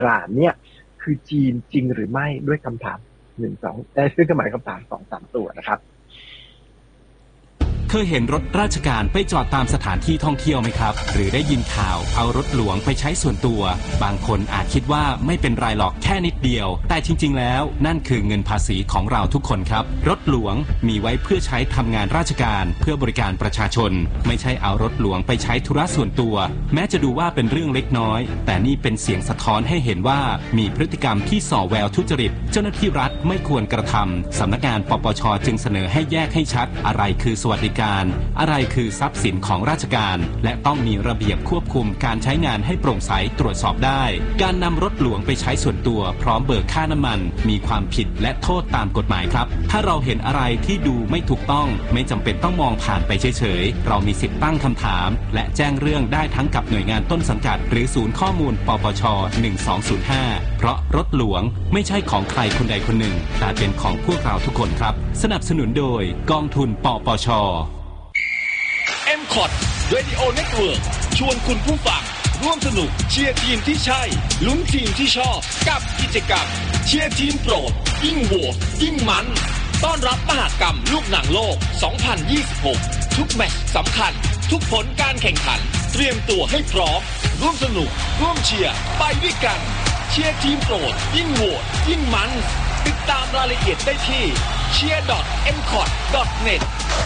หลานเนี่ยคือจีนจริงหรือไม่ด้วยคำถาม1-2ซึ่งก็หมายคำถาม 2-3 ตัวนะครับเคยเห็นรถราชการไปจอดตามสถานที่ท่องเที่ยวไหมครับหรือได้ยินข่าวเอารถหลวงไปใช้ส่วนตัวบางคนอาจคิดว่าไม่เป็นไรหรอกแค่นิดเดียวแต่จริงๆแล้วนั่นคือเงินภาษีของเราทุกคนครับรถหลวงมีไว้เพื่อใช้ทำงานราชการเพื่อบริการประชาชนไม่ใช่เอารถหลวงไปใช้ธุระส่วนตัวแม้จะดูว่าเป็นเรื่องเล็กน้อยแต่นี่เป็นเสียงสะท้อนให้เห็นว่ามีพฤติกรรมที่ส่อแววทุจริตเจ้าหน้าที่รัฐไม่ควรกระทำสำนักงานปปช.จึงเสนอให้แยกให้ชัดอะไรคือสวัสดิอะไรคือทรัพย์สินของราชการและต้องมีระเบียบควบคุมการใช้งานให้โปร่งใสตรวจสอบได้การนำรถหลวงไปใช้ส่วนตัวพร้อมเบิกค่าน้ำมันมีความผิดและโทษตามกฎหมายครับถ้าเราเห็นอะไรที่ดูไม่ถูกต้องไม่จำเป็นต้องมองผ่านไปเฉยๆเรามีสิทธิ์ตั้งคำถามและแจ้งเรื่องได้ทั้งกับหน่วยงานต้นสังกัดหรือศูนย์ข้อมูลปปช1205เพราะรถหลวงไม่ใช่ของใครคนใดคนหนึ่งแต่เป็นของพวกเราทุกคนครับสนับสนุนโดยกองทุนปปช MCOT Radio Network ชวนคุณผู้ฟังร่วมสนุกเชียร์ทีมที่ใช่ลุ้นทีมที่ชอบกับกิจกรรมเชียร์ทีมโปรดยิ่งโหวตยิ่งมันต้อนรับมหกรรมลูกหนังโลก 2026 ทุกแมตช์สำคัญทุกผลการแข่งขันเตรียมตัวให้พร้อมร่วมสนุกร่วมเชียร์ไปด้วยกันเชียร์ทีมโปรดยิ่งโหวตยิ่งมันติดตามรายละเอียดได้ที่ cheer.mcot.net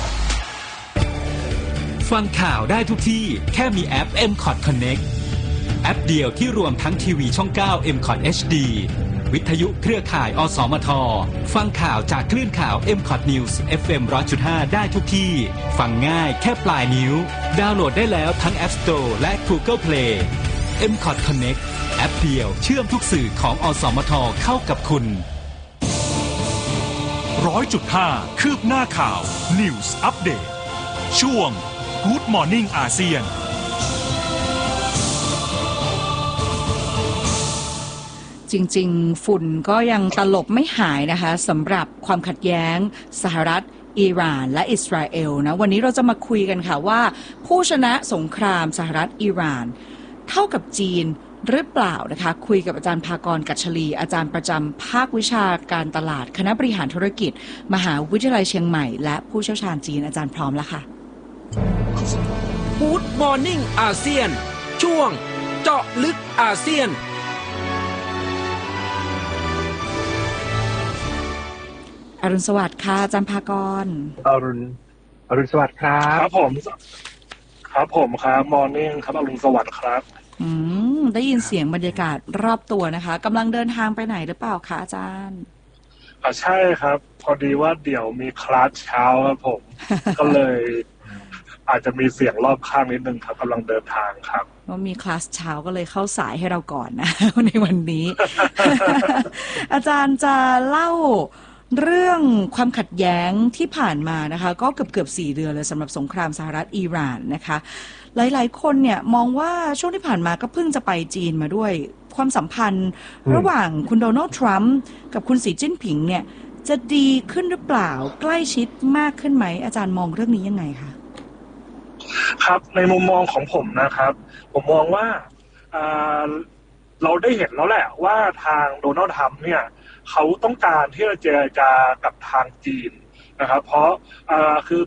ฟังข่าวได้ทุกที่แค่มีแอป MCOT Connect แอปเดียวที่รวมทั้งทีวีช่อง 9 MCOT HD วิทยุเครือข่ายอสมทฟังข่าวจากคลื่นข่าว MCOT News FM 100.5 ได้ทุกที่ฟังง่ายแค่ปลายนิ้วดาวน์โหลดได้แล้วทั้ง App Store และ Google Play MCOT Connect แอปเดียวเชื่อมทุกสื่อของอสมทเข้ากับคุณ 100.5 คืบหน้าข่าว News Update ช่วงGood Morning อาเซียนจริงๆฝุ่นก็ยังตลบไม่หายนะคะสำหรับความขัดแย้งสหรัฐอิหร่านและอิสราเอลนะวันนี้เราจะมาคุยกันค่ะว่าผู้ชนะสงครามสหรัฐอิหร่านเท่ากับจีนหรือเปล่านะคะคุยกับอาจารย์ภากร กัชลีอาจารย์ประจำภาควิชาการตลาดคณะบริหารธุรกิจมหาวิทยาลัยเชียงใหม่และผู้เชี่ยวชาญจีนอาจารย์พร้อมแล้วค่ะ Good Morning อาเซียนช่วงเจาะลึกอาเซียนอรุณสวัสดิ์ค่ะอาจารย์ภากรอรุณสวัสดิ์ครับครับผมครับมอร์นิ่งครับอรุณสวัสดิ์ครับได้ยินเสียงบรรยากาศรอบตัวนะคะกำลังเดินทางไปไหนหรือเปล่าคะอาจารย์ใช่ครับพอดีว่าเดี๋ยวมีคลาสเช้าครับผม ก็เลยอาจจะมีเสียงรอบข้างนิดนึงครับกำลังเดินทางครับว่ามีคลาสเช้าก็เลยเข้าสายให้เราก่อนนะในวันนี้ อาจารย์จะเล่าเรื่องความขัดแย้งที่ผ่านมานะคะก็เกือบ4 เดือนเลยสำหรับสงครามสหรัฐอิหร่านนะคะหลายๆคนเนี่ยมองว่าช่วงที่ผ่านมาก็เพิ่งจะไปจีนมาด้วยความสัมพันธ์ระหว่างคุณโดนัลด์ทรัมป์กับคุณสีจิ้นผิงเนี่ยจะดีขึ้นหรือเปล่าใกล้ชิดมากขึ้นไหมอาจารย์มองเรื่องนี้ยังไงคะครับในมุมมองของผมนะครับผมมองว่าเราได้เห็นแล้วแหละว่าทางโดนัลด์ทรัมป์เนี่ยเขาต้องการที่จะเจรจากับทางจีนนะครับเพราะคือ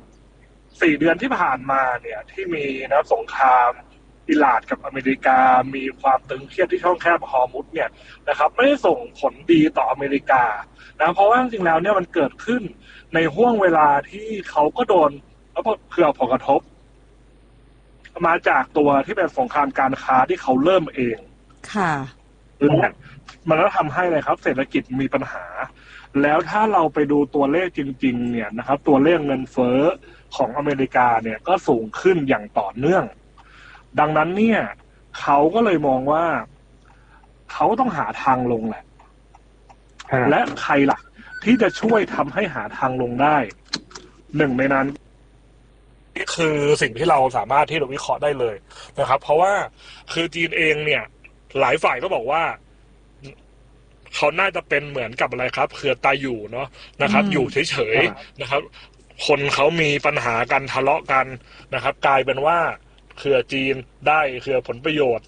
4 เดือนที่ผ่านมาเนี่ยที่มีนะสงครามอิหร่านกับอเมริกามีความตึงเครียดที่ช่องแคบฮอร์มุซเนี่ยนะครับไม่ได้ส่งผลดีต่ออเมริกานะเพราะว่าจริงๆแล้วเนี่ยมันเกิดขึ้นในห่วงเวลาที่เขาก็โดนผลกระทบมาจากตัวที่เป็นสงครามการค้าที่เขาเริ่มเองค่ะและมันก็ทำให้เลยครับเศรษฐกิจมีปัญหาแล้วถ้าเราไปดูตัวเลขจริงๆเนี่ยนะครับตัวเลขเงินเฟ้อของอเมริกาเนี่ยก็สูงขึ้นอย่างต่อเนื่องดังนั้นเนี่ยเขาก็เลยมองว่าเขาต้องหาทางลงแหละและใครล่ะที่จะช่วยทำให้หาทางลงได้หนึ่งในนั้นนี่คือสิ่งที่เราสามารถที่จะวิเคราะห์ได้เลยนะครับเพราะว่าคือจีนเองเนี่ยหลายฝ่ายก็บอกว่าเขาน่าจะเป็นเหมือนกับอะไรครับเครือตายอยู่เนาะนะครับอยู่เฉยๆนะครับคนเขามีปัญหากันทะเลาะกันนะครับกลายเป็นว่าเครือจีนได้เครือผลประโยชน์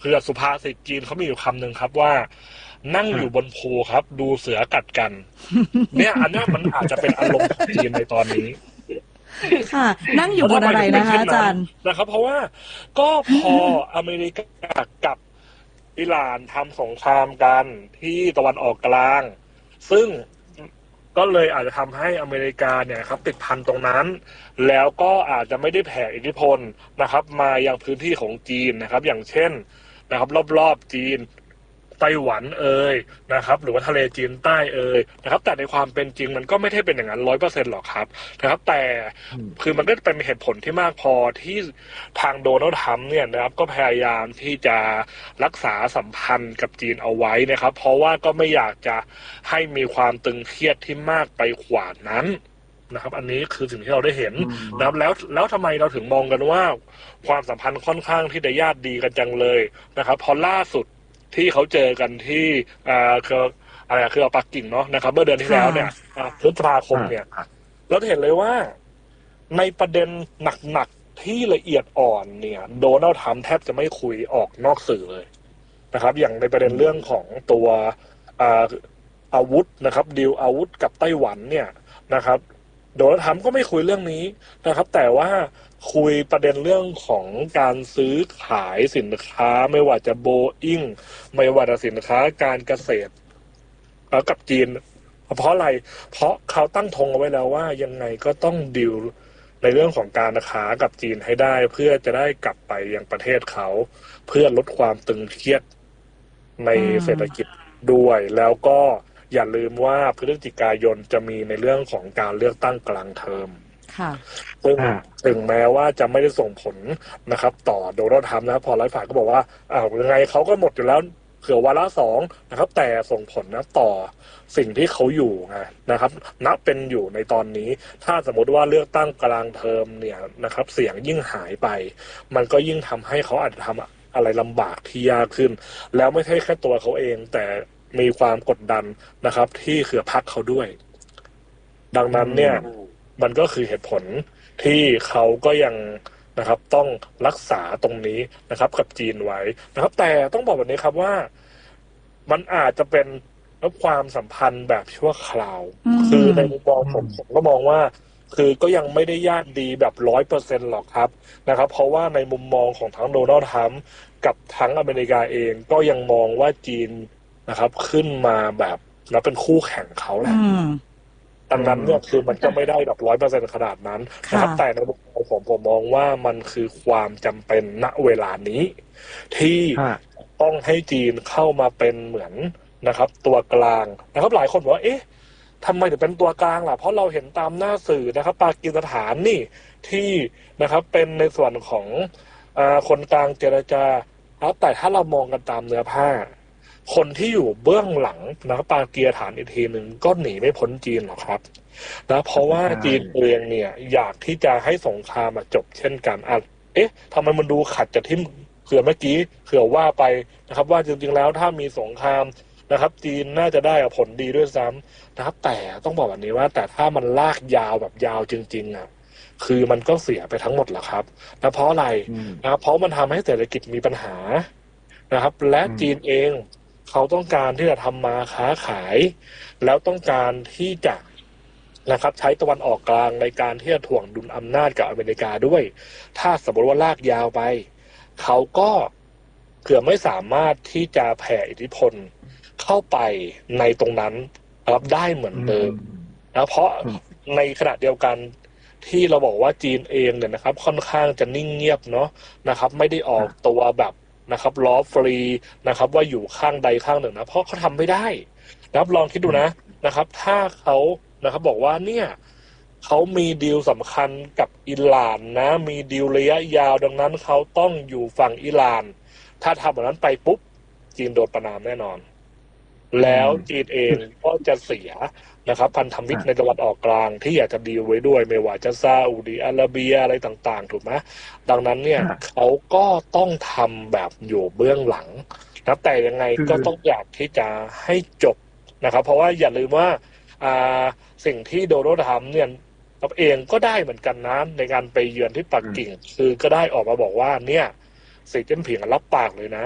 คือสุภาษิตจีนเขามีอยู่คำหนึ่งครับว่านั่งอยู่บนภูครับดูเสือกัดกัน เนี่ยอันนี้มันอาจจะเป็นอารมณ์ของจีนในตอนนี้ค่ะนั่งอยู่บนอะไรนะคะอาจารย์นะครับเพราะว่าก็พออเมริกากับอิหร่านทำสงครามกันที่ตะวันออกกลางซึ่งก็เลยอาจจะทำให้อเมริกาเนี่ยครับติดพันตรงนั้นแล้วก็อาจจะไม่ได้แผ่อิทธิพลนะครับมายังพื้นที่ของจีนนะครับอย่างเช่นนะครับรอบๆจีนไต้หวันนะครับหรือว่าทะเลจีนใต้นะครับแต่ในความเป็นจริงมันก็ไม่ได้เป็นอย่างนั้น 100% หรอกครับนะครับแต่คือมันก็เป็นเหตุผลที่มากพอที่ทางโดนัลด์ทรัมป์เนี่ยนะครับก็พยายามที่จะรักษาสัมพันธ์กับจีนเอาไว้นะครับเพราะว่าก็ไม่อยากจะให้มีความตึงเครียดที่มากไปกว่านั้นนะครับอันนี้คือสิ่งที่เราได้เห็นนะครับแล้วทำไมเราถึงมองกันว่าความสัมพันธ์ค่อนข้างที่จะญาติดีกันจังเลยนะครับพอล่าสุดที่เขาเจอกันที่คือปักกิ่งเนาะนะครับเมื่อเดือนที่แล้วเนี่ยพฤษภาคมเนี่ยเราเห็นเลยว่าในประเด็นหนักๆที่ละเอียดอ่อนเนี่ยโดนัลด์ทรัมป์แทบจะไม่คุยออกนอกสื่อเลยนะครับอย่างในประเด็นเรื่องของตัวอาวุธนะครับดีลอาวุธกับไต้หวันเนี่ยนะครับโดนัลด์ทรัมป์ก็ไม่คุยเรื่องนี้นะครับแต่ว่าคุยประเด็นเรื่องของการซื้อขายสินค้าไม่ว่าจะโบอิ้งไม่ว่าจะสินค้าการเกษตรกับจีนเพราะอะไรเพราะเขาตั้งธงเอาไว้แล้วว่ายังไงก็ต้องดีลในเรื่องของการค้ากับจีนให้ได้เพื่อจะได้กลับไปยังประเทศเขาเพื่อลดความตึงเครียดในเศรษฐกิจด้วยแล้วก็อย่าลืมว่าพฤศจิกายนจะมีในเรื่องของการเลือกตั้งกลางเทอมซึ่งถึงแม้ว่าจะไม่ได้ส่งผลนะครับต่อโดนัลด์ทรัมป์นะครับพอไลฟ์ฝ่ายก็บอกว่ายังไงเขาก็หมดอยู่แล้วเผื่อวาระ2นะครับแต่ส่งผลนะต่อสิ่งที่เขาอยู่นะครับนับเป็นอยู่ในตอนนี้ถ้าสมมติว่าเลือกตั้งกลางเทอมเนี่ยนะครับเสียงยิ่งหายไปมันก็ยิ่งทำให้เขาอาจจะทำอะไรลำบากที่ยากขึ้นแล้วไม่ใช่แค่ตัวเขาเองแต่มีความกดดันนะครับที่เครือพรรคเขาด้วยดังนั้นเนี่ยมันก็คือเหตุผลที่เขาก็ยังนะครับต้องรักษาตรงนี้นะครับกับจีนไว้นะครับแต่ต้องบอกแบบนี้ครับว่ามันอาจจะเป็นความสัมพันธ์แบบชั่วคราวคือในมุมมองผมก็มองว่าคือก็ยังไม่ได้ญาติดีแบบ 100% หรอกครับนะครับเพราะว่าในมุมมองของทั้งโดนัลด์ทรัมป์กับทั้งอเมริกาเองก็ยังมองว่าจีนนะครับขึ้นมาแบบแล้วเป็นคู่แข่งเขาแหละดังนั้นเนี่ยคือมันก็ไม่ได้แบบ 100% ขนาดนั้นนะครับแต่ในมุมมองผมมองว่ามันคือความจำเป็นณเวลานี้ที่ต้องให้จีนเข้ามาเป็นเหมือนนะครับตัวกลางนะครับหลายคนบอกว่าเอ๊ะทำไมถึงเป็นตัวกลางล่ะเพราะเราเห็นตามหน้าสื่อนะครับปากีสถานนี่ที่นะครับเป็นในส่วนของคนกลางเจรจาแต่ถ้าเรามองกันตามเนื้อผ้าคนที่อยู่เบื้องหลังนะครับปากีสถานอีกทีหนึ่งก็หนีไม่พ้นจีนหรอกครับนะเพราะว่าจีนเองเนี่ยอยากที่จะให้สงครามจบเช่นกันเอ๊ะทำไมมันดูขัดจากที่เผื่อเมื่อกี้เผื่อว่าไปนะครับว่าจริงๆแล้วถ้ามีสงครามนะครับจีนน่าจะได้ผลดีด้วยซ้ำนะครับแต่ต้องบอกแบบนี้ว่าแต่ถ้ามันลากยาวแบบยาวจริงๆคือมันก็เสียไปทั้งหมดแหละครับนะเพราะอะไรนะครับเพราะมันทำให้เศรษฐกิจมีปัญหานะครับและจีนเองเขาต้องการที่จะทำมาค้าขายแล้วต้องการที่จะนะครับใช้ตะวันออกกลางในการที่จะถ่วงดุลอำนาจกับอเมริกาด้วยถ้าสมมติว่าลากยาวไปเขาก็เกือบไม่สามารถที่จะแผ่อิทธิพลเข้าไปในตรงนั้นรับได้เหมือนเดิมนะเพราะในขณะเดียวกันที่เราบอกว่าจีนเองเนี่ยนะครับค่อนข้างจะนิ่งเงียบเนาะนะครับไม่ได้ออกตัวแบบนะครับล้อฟรีนะครับว่าอยู่ข้างใดข้างหนึ่งนะเพราะเขาทำไม่ได้นะครับลองคิดดูนะครับถ้าเขานะครับบอกว่าเนี่ยเขามีดีลสำคัญกับอิหร่านนะมีดีลระยะยาวดังนั้นเขาต้องอยู่ฝั่งอิหร่านถ้าทำแบบนั้นไปปุ๊บจีนโดนประณามแน่นอนแล้วจีนเองก็จะเสียนะครับพันธมิตรในตะวันออกกลางที่อยากจะดีลไว้ด้วยไม่ว่าจะซาอุดิอาระเบียอะไรต่างๆถูกไหมดังนั้นเนี่ยเขาก็ต้องทำแบบอยู่เบื้องหลังนะแต่ยังไงก็ต้องอยากที่จะให้จบนะครับเพราะว่าอย่าลืมว่าสิ่งที่โดนัลด์ทรัมป์เนี่ยเองก็ได้เหมือนกันนะในการไปเยือนที่ปักกิ่งคือก็ได้ออกมาบอกว่าเนี่ยสีจิ้นผิงรับปากเลยนะ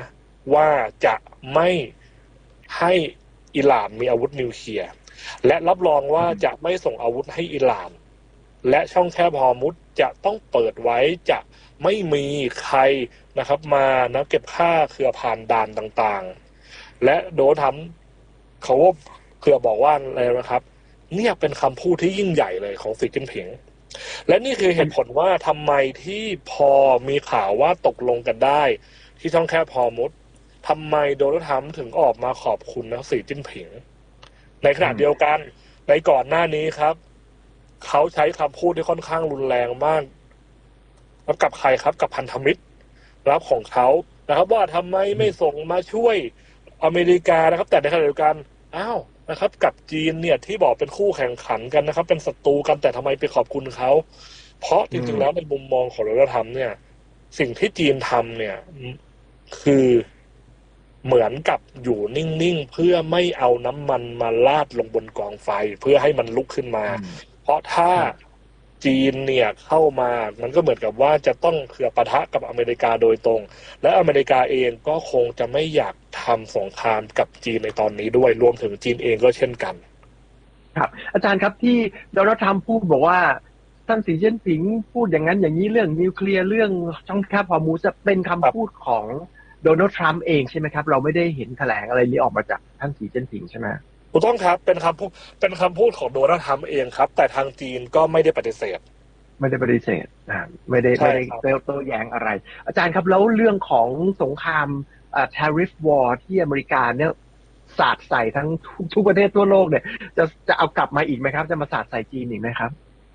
ว่าจะไม่ให้อิหร่านมีอาวุธนิวเคลียร์และรับรองว่าจะไม่ส่งอาวุธให้อิหร่านและช่องแคบฮอร์มุซจะต้องเปิดไว้จะไม่มีใครนะครับมานะเก็บค่าเครือผ่านด่านต่างๆและโดนทำเขาว่าเครือบอกว่าอะไรนะครับเนี่ยเป็นคำพูดที่ยิ่งใหญ่เลยของสีจิ้นผิงและนี่คือเหตุผลว่าทำไมที่พอมีข่าวว่าตกลงกันได้ที่ช่องแคบฮอร์มุซทำไมโดนัลด์ทรัมป์ถึงออกมาขอบคุณนะสีจิ้นผิงในขณะเดียวกันในก่อนหน้านี้ครับเขาใช้คำพูดที่ค่อนข้างรุนแรงมากแล้วกับใครครับกับพันธมิตรรับของเขานะครับว่าทำไมไม่ส่งมาช่วยอเมริกานะครับแต่ในขณะเดียวกันนะครับกับจีนเนี่ยที่บอกเป็นคู่แข่งขันกันนะครับเป็นศัตรูกันแต่ทำไมไปขอบคุณเขาเพราะจริงๆแล้วในมุมมองของโดนัลด์ทรัมป์เนี่ยสิ่งที่จีนทำเนี่ยคือเหมือนกับอยู่นิ่งๆเพื่อไม่เอาน้ำมันมาราดลงบนกองไฟเพื่อให้มันลุกขึ้นมาเพราะถ้าจีนเนี่ยเข้ามามันก็เหมือนกับว่าจะต้องเผื่อปะทะกับอเมริกาโดยตรงและอเมริกาเองก็คงจะไม่อยากทำสงครามกับจีนในตอนนี้ด้วยรวมถึงจีนเองก็เช่นกันครับอาจารย์ครับที่โดนัลด์ทรัมป์พูดบอกว่าท่านสีจิ้นผิงพูดอย่างนั้นอย่างนี้เรื่องนิวเคลียร์เรื่องช่องแคบฮอร์มุซจะเป็นคำพูดของโดนัลด์ทรัมป์เองใช่ไหมครับเราไม่ได้เห็นแถลงอะไรนี้ออกมาจากท่านสีจิ้นผิงใช่ไหมถูกต้องครับเป็นคำพูดของโดนัลด์ทรัมป์เองครับแต่ทางจีนก็ไม่ได้ปฏิเสธไม่ได้โต้แย้งอะไรอาจารย์ครับแล้วเรื่องของสงครามtariff war ที่อเมริกาเนี่ยสาดใส่ทั้งทุกประเทศทั่วโลกเนี่ยจะเอากลับมาอีกไหมครับจะมาสาดใส่จีนอีกไหมครับ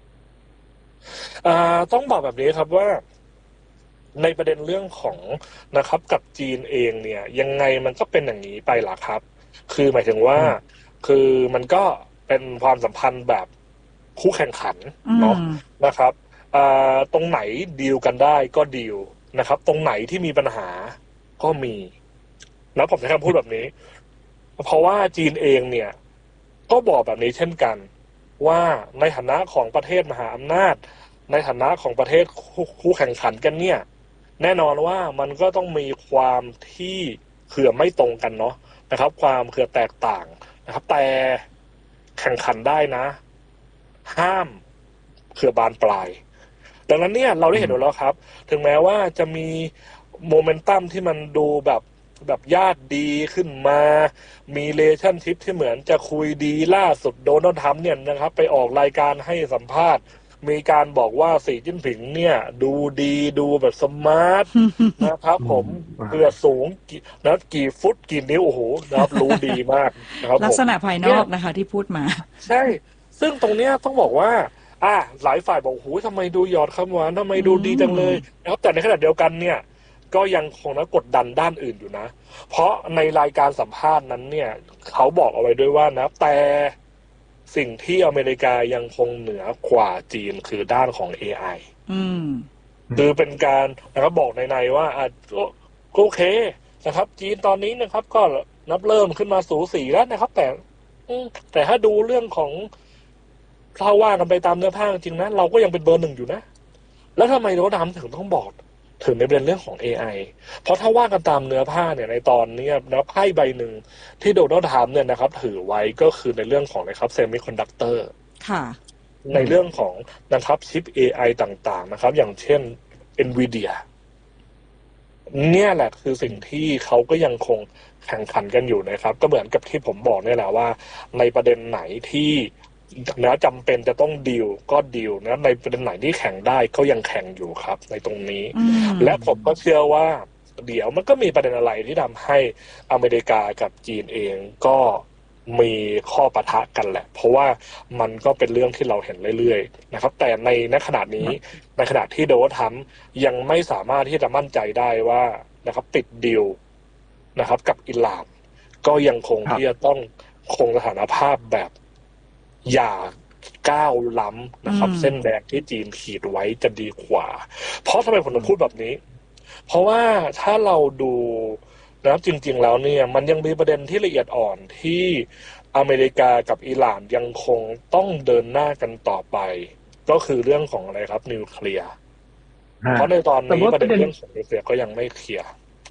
ต้องบอกแบบนี้ครับว่าในประเด็นเรื่องของนะครับกับจีนเองเนี่ยยังไงมันก็เป็นอย่างนี้ไปล่ะครับคือหมายถึงว่าคือมันก็เป็นความสัมพันธ์แบบคู่แข่งขันเนาะนะครับตรงไหนดีลกันได้ก็ดีลนะครับตรงไหนที่มีปัญหาก็มีแล้วผมใช้คำพูดแบบนี้เพราะว่าจีนเองเนี่ยก็บอกแบบนี้เช่นกันว่าในฐานะของประเทศมหาอำนาจในฐานะของประเทศคู่แข่งขันกันเนี่ยแน่นอนว่ามันก็ต้องมีความที่เขื่อไม่ตรงกันเนาะนะครับความเขื่อแตกต่างนะครับแต่แข่งขันได้นะห้ามเขื่อบานปลายดังนั้นเนี่ยเราได้เห็นแล้วครับถึงแม้ว่าจะมีโมเมนตัมที่มันดูแบบญาติดีขึ้นมามีเรชั่นชิพที่เหมือนจะคุยดีล่าสุดโดนัลด์ทรัมป์เนี่ยนะครับไปออกรายการให้สัมภาษณ์มีการบอกว่าสีจิ้นผิงเนี่ยดูดีดูแบบสมาร์ทนะครับผมเพื่อสูงนะกี่ฟุตกี่นิ้วโอ้โหนะครับรู้ดีมากนะครับลักษณะภายนอกนะคะที่พูดมาใช่ซึ่งตรงเนี้ยต้องบอกว่าหลายฝ่ายบอกโอ้โหทำไมดูหยอดคำหวานทำไมดูดีจังเลยนะครับแต่ในขณะเดียวกันเนี่ยก็ยังคงกดดันด้านอื่นอยู่นะเพราะในรายการสัมภาษณ์นั้นเนี่ยเขาบอกเอาไว้ด้วยว่านะแต่สิ่งที่อเมริกายังคงเหนือกว่าจีนคือด้านของ AI คือเป็นการนะครับบอกในว่าโอเคนะครับจีนตอนนี้นะครับก็นับเริ่มขึ้นมาสูสีแล้วนะครับแต่ถ้าดูเรื่องของถ้าว่ากันไปตามเนื้อผ้าจริงนะเราก็ยังเป็นเบอร์หนึ่งอยู่นะแล้วทำไมโดนัลด์ทรัมป์ถึงต้องบอกถึงในประเด็นเรื่องของ AI เพราะถ้าว่ากันตามเนื้อผ้าเนี่ยในตอนนี้นะไพ่ใบหนึ่งที่โดนัลด์ทรัมป์เนี่ยนะครับถือไว้ก็คือในเรื่องของนะครับเซมิคอนดักเตอร์ในเรื่องของนะครับชิป AI ต่างๆนะครับอย่างเช่น NVIDIA เนี่ยแหละคือสิ่งที่เขาก็ยังคงแข่งขันกันอยู่นะครับก็เหมือนกับที่ผมบอกเนี่ยแหละว่าในประเด็นไหนที่นะจำเป็นจะต้องดีลก็ดีลนะในประเด็นไหนที่แข่งได้ก็ยังแข่งอยู่ครับในตรงนี้และผมก็เชื่อว่าเดี๋ยวมันก็มีประเด็นอะไรที่ทำให้อเมริกากับจีนเองก็มีข้อปะทะกันแหละเพราะว่ามันก็เป็นเรื่องที่เราเห็นเรื่อยๆนะครับแต่ในขณะนี้ในขณะที่โดนัลด์ทรัมป์ยังไม่สามารถที่จะมั่นใจได้ว่านะครับติดดีลนะครับกับอิหร่านก็ยังคงที่จะต้องคงสถานภาพแบบอย่าก้าวล้ำนะครับเส้นแดงที่จีนขีดไว้จะดีกว่าเพราะทำไมผมถึงพูดแบบนี้เพราะว่าถ้าเราดูนะครับจริงๆแล้วเนี่ยมันยังมีประเด็นที่ละเอียดอ่อนที่อเมริกากับอิหร่านยังคงต้องเดินหน้ากันต่อไปก็คือเรื่องของอะไรครับนิวเคลียร์เพราะในตอนนี้ประเด็นเรื่องของนิวเคลียร์ก็ยังไม่เคลียร์ครับ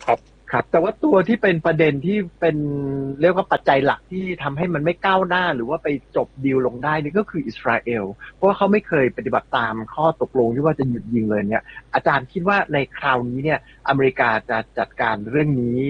ครับแต่ว่าตัวที่เป็นประเด็นที่เป็นเรียกว่าปัจจัยหลักที่ทำให้มันไม่ก้าวหน้าหรือว่าไปจบดีลลงได้นี่ก็คืออิสราเอลเพราะว่าเขาไม่เคยปฏิบัติตามข้อตกลงที่ว่าจะหยุดยิงเลยเนี่ยอาจารย์คิดว่าในคราวนี้เนี่ยอเมริกาจะจัดการเรื่องนี้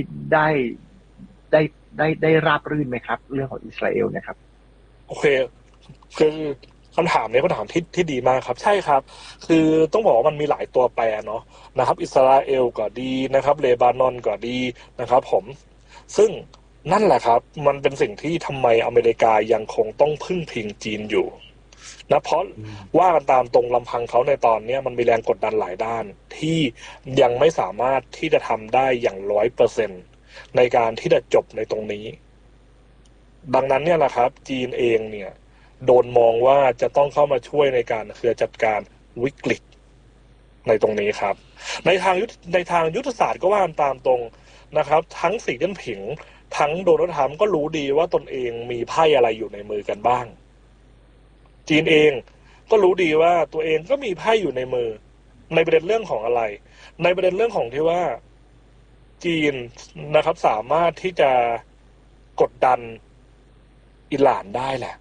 ได้ราบรื่นไหมครับเรื่องของอิสราเอลนะครับโอเคคือคำถามนี้คำถามที่ดีมากครับใช่ครับคือต้องบอกว่ามันมีหลายตัวแปรเนาะนะครับอิสราเอลก็ดีนะครับเลบานอนก็ดีนะครับผมซึ่งนั่นแหละครับมันเป็นสิ่งที่ทำไมอเมริกายังคงต้องพึ่งพิงจีนอยู่นะเพราะว่ากันตามตรงลำพังเขาในตอนนี้มันมีแรงกดดันหลายด้านที่ยังไม่สามารถที่จะทำได้อย่าง100%ในการที่จะจบในตรงนี้ดังนั้นเนี่ยแหละครับจีนเองเนี่ยโดนมองว่าจะต้องเข้ามาช่วยในการจัดการวิกฤตในตรงนี้ครับในทางยุทธศาสตร์ก็ว่าตามตรงนะครับทั้งสีจิ้นผิงทั้งโดนัลด์ทรัมป์ก็รู้ดีว่าตนเองมีไพ่อะไรอยู่ในมือกันบ้างจีนเองก็รู้ดีว่าตัวเองก็มีไพ่อยู่ในมือในประเด็นเรื่องของอะไรในประเด็นเรื่องของที่ว่าจีนนะครับสามารถที่จะกดดันอิหร่านได้แหละ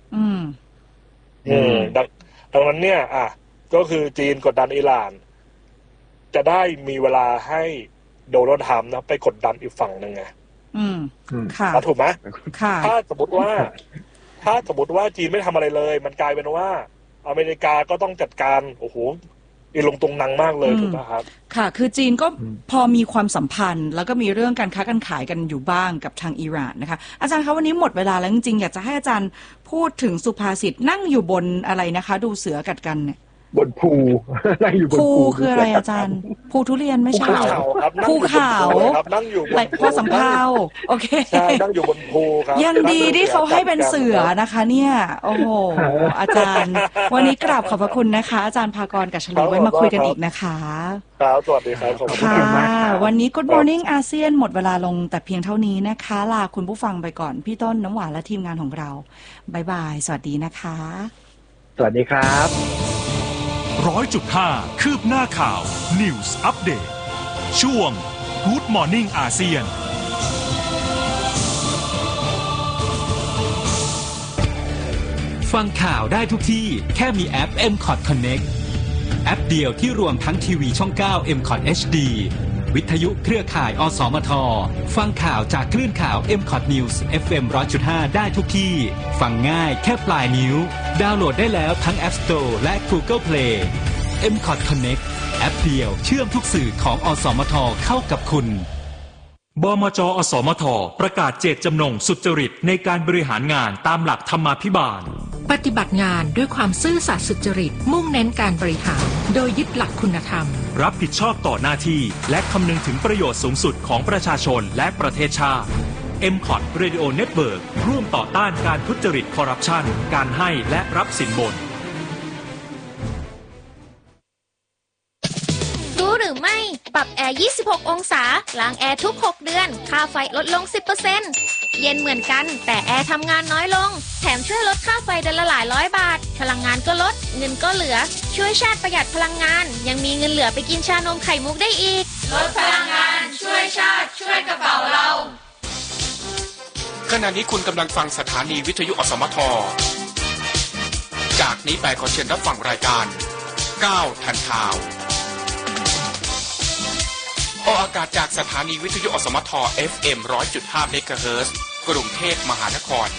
ดังนั้นเนี่ยก็คือจีนกดดันอิหร่านจะได้มีเวลาให้โดนัลด์ทรัมป์นะไปกดดันอีกฝั่งหนึ่งไงค่ะถูกไหมค่ะถ้าสมมติว่าจีนไม่ทำอะไรเลยมันกลายเป็นว่าอเมริกาก็ต้องจัดการโอ้โหอีลงตรงนังมากเลยถูกไหมครับค่ะคือจีนก็พอมีความสัมพันธ์แล้วก็มีเรื่องการค้าการขายกันอยู่บ้างกับทางอิหร่านนะคะอาจารย์คะวันนี้หมดเวลาแล้วจริงๆอยากจะให้อาจารย์พูดถึงสุภาษิตนั่งอยู่บนอะไรนะคะดูเสือกัดกันเนี่ยบนภูนั่งอยู่บนภูคืออะไรอาจารย์ภูทุเรียนไม่ใช่ภูเขานั่งอยู่บนพอสำเภาโอเคใช่นั่งอยู่บนภูครับยังดีที่เขาให้เป็นเสือนะคะเนี่ยโอ้โหอาจารย์วันนี้กราบขอบพระคุณนะคะอาจารย์ภากรกับชลีไว้มาคุยกันอีกนะคะครับสวัสดีครับขอบคุณมากค่ะวันนี้ Good Morning อาเซียนหมดเวลาลงแต่เพียงเท่านี้นะคะลาคุณผู้ฟังไปก่อนพี่ต้นน้ำหวานและทีมงานของเราบ๊ายบายสวัสดีนะคะสวัสดีครับ 100.5 คืบหน้าข่าว News Update ช่วง Good Morning อาเซียนฟังข่าวได้ทุกที่แค่มีแอป MCOT Connect แอปเดียวที่รวมทั้งทีวีช่อง 9 MCOT HD วิทยุเครือข่ายอสมทฟังข่าวจากคลื่นข่าว MCOT News FM 100.5 ได้ทุกที่ฟังง่ายแค่ปลายนิ้วดาวน์โหลดได้แล้วทั้ง App Store และ Google Play MCOT Connect แอปเดียวเชื่อมทุกสื่อของอสมทเข้ากับคุณบมจ.อสมทประกาศเจตจำนงสุจริตในการบริหารงานตามหลักธรรมาภิบาลปฏิบัติงานด้วยความซื่อสัตย์สุจริตมุ่งเน้นการบริหารโดยยึดหลักคุณธรรมรับผิดชอบต่อหน้าที่และคำนึงถึงประโยชน์สูงสุดของประชาชนและประเทศชาติ MCOT Radio Network ร่วมต่อต้านการทุจริตคอร์รัปชันการให้และรับสินบนรู้หรือไม่ปรับแอร์26องศาล้างแอร์ทุก6เดือนค่าไฟลดลง 10%เย็นเหมือนกันแต่แอร์ทำงานน้อยลงแถมช่วยลดค่าไฟเดือนละหลายร้อยบาทพลังงานก็ลดเงินก็เหลือช่วยชาติประหยัดพลังงานยังมีเงินเหลือไปกินชานมไข่มุกได้อีกลดพลังงานช่วยชาติช่วยกระเป๋าเราขณะนี้คุณกำลังฟังสถานีวิทยุอสมทจากนี้ไปขอเชิญรับฟังรายการ9ทันข่าวออกอากาศจากสถานีวิทยุอสมท FM 100.5 เมกะเฮิรตซ์กรุงเทพมหานคร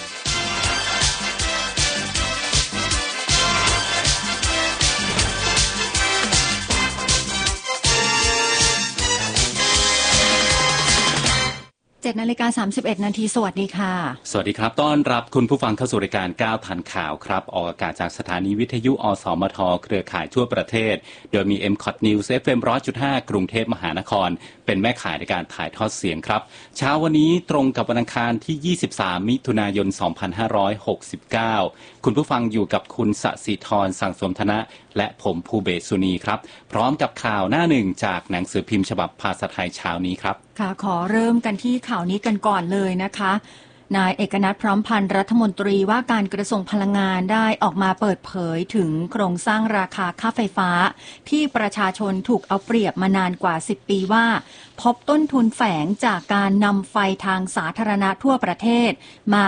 7:31 นาทีสวัสดีค่ะสวัสดีครับต้อนรับคุณผู้ฟังเข้าสู่รายการ9ทันข่าวครับออกอากาศจากสถานีวิทยุอสมทเครือข่ายทั่วประเทศโดยมี MCOT News FM 100.5 กรุงเทพมหานครเป็นแม่ข่ายในการถ่ายทอดเสียงครับเช้าวันนี้ตรงกับวันอังคารที่23มิถุนายน2569คุณผู้ฟังอยู่กับคุณสศิธรสังสมธนะและผมภูเบศสุนีครับพร้อมกับข่าวหน้าหนึ่งจากหนังสือพิมพ์ฉบับภาษาไทยเช้านี้ครับค่ะขอเริ่มกันที่ข่าวนี้กันก่อนเลยนะคะนายเอกนัทพร้อมพันธ์รัฐมนตรีว่าการกระทรวงพลังงานได้ออกมาเปิดเผยถึงโครงสร้างราคาค่าไฟฟ้าที่ประชาชนถูกเอาเปรียบมานานกว่า10 ปีว่าพบต้นทุนแฝงจากการนำไฟทางสาธารณะทั่วประเทศมา